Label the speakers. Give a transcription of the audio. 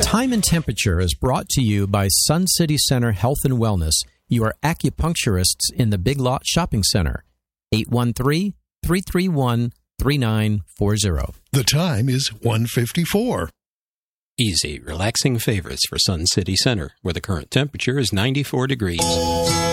Speaker 1: Time and Temperature is brought to you by Sun City Center Health and Wellness, your acupuncturists in the Big Lot Shopping Center. 813-331-3940.
Speaker 2: The time is 1:54.
Speaker 3: Easy, relaxing favors for Sun City Center, where the current temperature is 94 degrees.